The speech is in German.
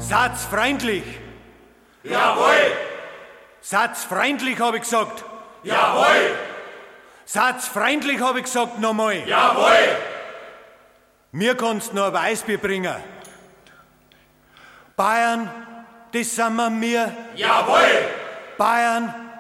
Satz freundlich. Jawohl! Satz freundlich, habe ich gesagt. Jawohl! Satz freundlich, habe ich gesagt, nochmal. Jawohl! Mir kannst noch ein Weißbier bringen. Bayern, das sind wir. Jawohl! Bayern,